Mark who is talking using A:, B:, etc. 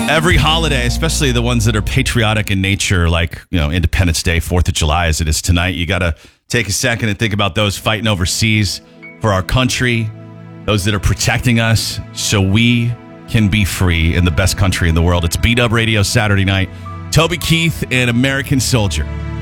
A: Every holiday, especially the ones that are patriotic in nature, like, Independence Day, 4th of July, as it is tonight, you got to take a second and think about those fighting overseas for our country, those that are protecting us so we can be free in the best country in the world. It's B-Dub Radio Saturday night. Toby Keith and American Soldier.